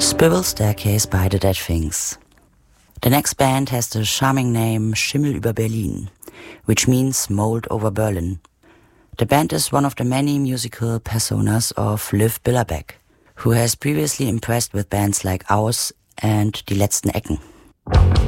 Spiral Staircase by The Dead Things. The next band has the charming name Schimmel über Berlin, which means mold over Berlin. The band is one of the many musical personas of Liv Billerbeck, who has previously impressed with bands like Aus and Die letzten Ecken.